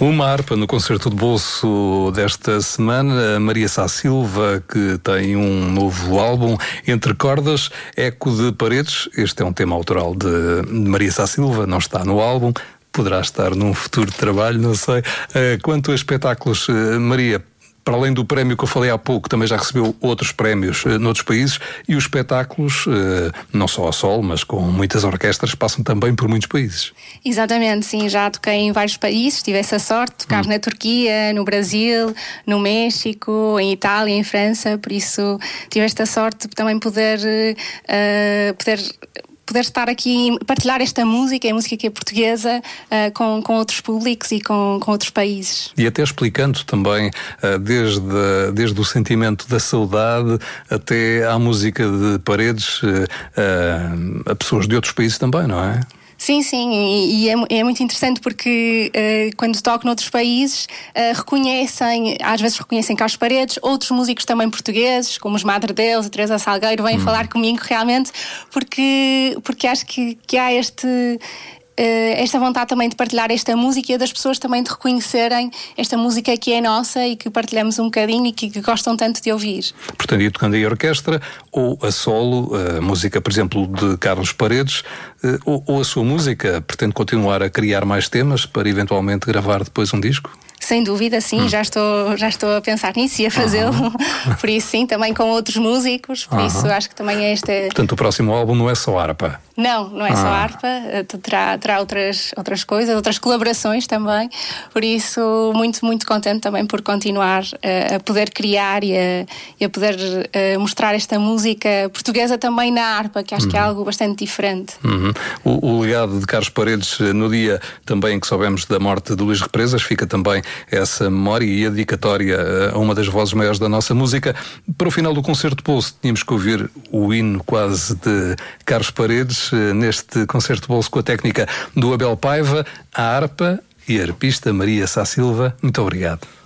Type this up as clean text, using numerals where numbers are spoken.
Uma harpa no concerto de bolso desta semana, Maria Sá Silva, que tem um novo álbum, Entre Cordas, Eco de Paredes. Este é um tema autoral de Maria Sá Silva, não está no álbum, poderá estar num futuro trabalho, não sei. Quanto a espetáculos, Maria, para além do prémio que eu falei há pouco, também já recebeu outros prémios noutros países, e os espetáculos, não só a solo, mas com muitas orquestras, passam também por muitos países. Exatamente, sim, já toquei em vários países, tive essa sorte de tocar na Turquia, no Brasil, no México, em Itália, em França, por isso tive esta sorte de também poder estar aqui e partilhar esta música, a música que é portuguesa, com outros públicos e com outros países. E até explicando também, desde o sentimento da saudade até à música de Paredes, a pessoas de outros países também, não é? Sim, e é muito interessante porque quando toco noutros países às vezes reconhecem Carlos Paredes, outros músicos também portugueses, como os Madre Deus, a Teresa Salgueiro, vêm falar comigo realmente porque acho que há esta vontade também de partilhar esta música e das pessoas também de reconhecerem esta música que é nossa e que partilhamos um bocadinho e que gostam tanto de ouvir. Portanto, ir tocando em orquestra ou a solo, a música, por exemplo, de Carlos Paredes, ou a sua música, pretende continuar a criar mais temas para eventualmente gravar depois um disco? Sem dúvida, sim, já estou a pensar nisso e a fazê-lo. Por isso, sim, também com outros músicos, por isso acho que também é esta... Portanto, o próximo álbum não é só harpa? Não é só harpa, terá outras coisas, outras colaborações também, por isso muito, muito contente também por continuar a poder criar e a poder mostrar esta música portuguesa também na harpa, que acho que é algo bastante diferente. O legado de Carlos Paredes, no dia também que soubemos da morte de Luís Represas, fica também essa memória e a dedicatória a uma das vozes maiores da nossa música. Para o final do concerto de bolso tínhamos que ouvir o hino quase de Carlos Paredes, neste concerto de bolso com a técnica do Abel Paiva, a harpa e a arpista Maria Sá Silva. Muito obrigado.